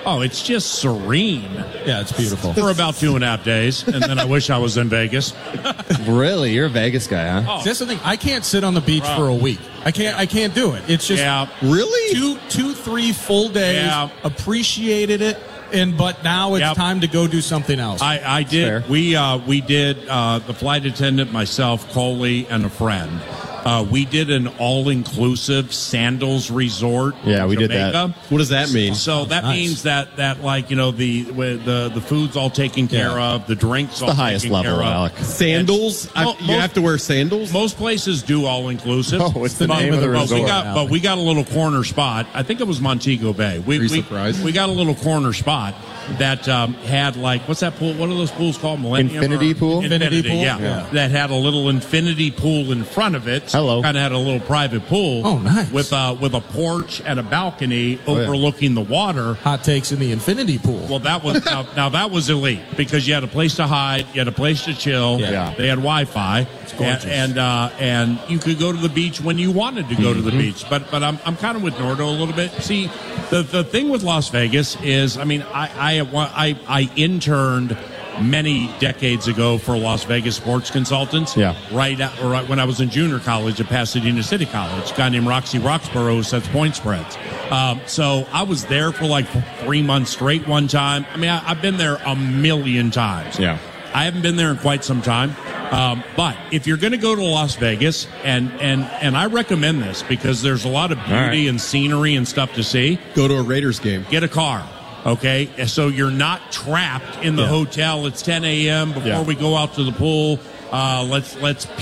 Oh, it's just serene. Yeah, it's beautiful. For about 2.5 days, and then I wish I was in Vegas. Really? You're a Vegas guy, huh? Oh. That's the thing. I can't sit on the beach for a week. I can't do it. It's just Really? 2-3 full days. Yeah. Appreciated it. But now it's time to go do something else. I did. Fair. We did the flight attendant, myself, Coley, and a friend. We did an all-inclusive sandals resort. Yeah, in we did Jamaica. that. What does that mean? So that Nice. means that like the food's all taken care of, the drinks all The highest taken level, care of. Alec. Sandals? You have to wear sandals? Most places do all-inclusive. Oh, it's the name of the But we resort. got a little corner spot. I think it was Montego Bay. We surprised? got a little corner spot that had like, what's that pool? What are those pools called? Millennium Infinity pool? Infinity Pool? yeah. Yeah. That had a little infinity pool in front of it. Hello. Kind of had a little private pool. Oh, nice. With a porch and a balcony overlooking the water. Hot takes in the infinity pool. Well, that was now that was elite because you had a place to hide, you had a place to chill. Yeah. They had Wi-Fi, gorgeous. and you could go to the beach when you wanted to go to the beach. But I'm kind of with Nordo a little bit. See, the thing with Las Vegas is, I mean, I interned many decades ago for Las Vegas Sports Consultants. Yeah. Right when I was in junior college at Pasadena City College, a guy named Roxy Roxborough who sets point spreads. So I was there for like 3 months straight one time. I mean, I've been there a million times. Yeah. I haven't been there in quite some time. But if you're going to go to Las Vegas, and I recommend this because there's a lot of beauty and scenery and stuff to see, Go to a Raiders game. get a car. Okay, so you're not trapped in the hotel. It's 10 a.m. before we go out to the pool. Let's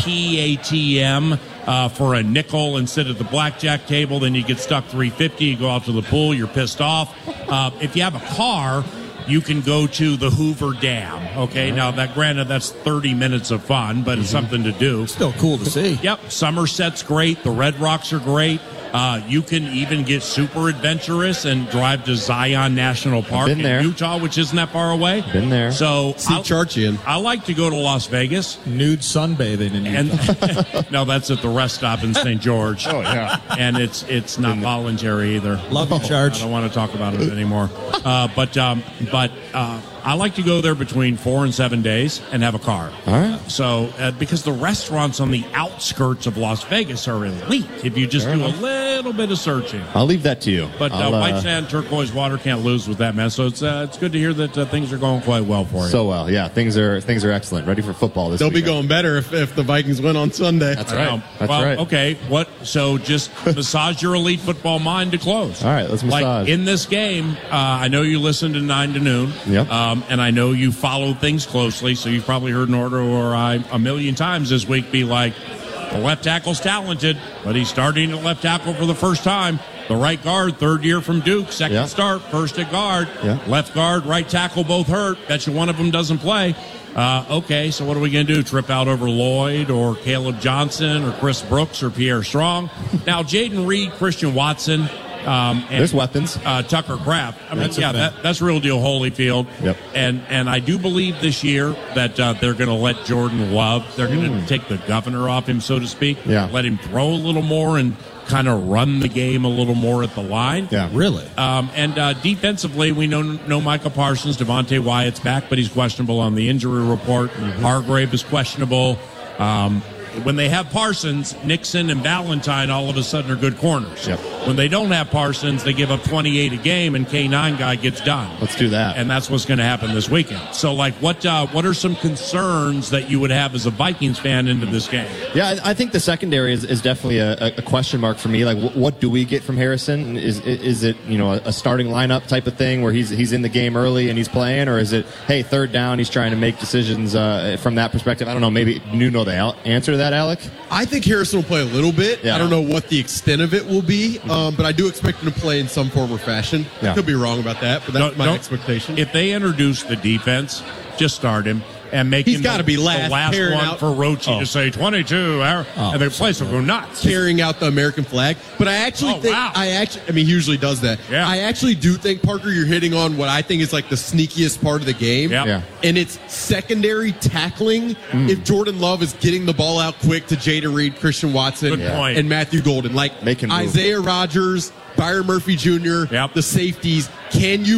PATM for a nickel instead of the blackjack table. Then you get stuck $3.50. You go out to the pool. You're pissed off. If you have a car, you can go to the Hoover Dam. Okay, now that's 30 minutes of fun, but it's something to do. Still cool to see. Yep, Somerset's great. The Red Rocks are great. You can even get super adventurous and drive to Zion National Park Been there. in Utah, which isn't that far away. Been there. So See Charchian. I like to go to Las Vegas. Nude sunbathing in Utah. And no, that's at the rest stop in St. George. Oh, yeah. And it's not voluntary either. Love you, Charge. I don't want to talk about it anymore. But I like to go there between 4 and 7 days and have a car. All right. So, because the restaurants on the outskirts of Las Vegas are elite if you just do a little bit of searching. I'll leave that to you. But white sand, turquoise water can't lose with that, man. So it's good to hear that things are going quite well for you. So well, yeah. Things are excellent. Ready for football this They'll be weekend. going better if the Vikings win on Sunday. That's I right. know. That's well, right. Okay. So just massage your elite football mind to close. All right, let's massage. Like in this game, I know you listen to 9 to noon. Yep. And I know you follow things closely, so you've probably heard Nordo or I a million times this week be like, the left tackle's talented, but he's starting at left tackle for the first time. The right guard, third year from Duke, second start, first at guard. Yeah. Left guard, right tackle, both hurt. Bet you one of them doesn't play. Okay, so what are we going to do? Trip out over Lloyd or Caleb Johnson or Chris Brooks or Pierre Strong? Now, Jaden Reed, Christian Watson. And, There's weapons. Tucker Kraft. I mean, That's that's real deal Holyfield. Yep. And I do believe this year that they're going to let Jordan Love, they're going to take the governor off him, so to speak. Yeah. Let him throw a little more and kind of run the game a little more at the line. Yeah. Really? And defensively, we know Michael Parsons, Devontae Wyatt's back, but he's questionable on the injury report. Hargrave is questionable. When they have Parsons, Nixon and Valentine all of a sudden are good corners. Yep. When they don't have Parsons, they give up 28 a game, and K9 guy gets done. Let's do that. And that's what's going to happen this weekend. So, like, what are some concerns that you would have as a Vikings fan into this game? Yeah, I think the secondary is definitely a question mark for me. Like, what do we get from Harrison? Is it a starting lineup type of thing where he's in the game early and he's playing, or is it hey, third down, he's trying to make decisions from that perspective? I don't know. Maybe you know the answer to that, Alec. I think Harrison will play a little bit. Yeah. I don't know what the extent of it will be, but I do expect him to play in some form or fashion. Yeah. I could be wrong about that, but that's my expectation. If they introduce the defense, just start him and make He's him gotta be the last, last tearing one out- for Rochi to say 22, and the place will go nuts. Carrying out the American flag, but I actually think wow. I mean he usually does that. Yeah. I actually do think, Parker, you're hitting on what I think is like the sneakiest part of the game. Yep. Yeah. And it's secondary tackling. If Jordan Love is getting the ball out quick to Jada Reed, Christian Watson, Good point. and Matthew Golden, like Make him move. Isaiah Rodgers, Byron Murphy Jr., Yep. the safeties, can you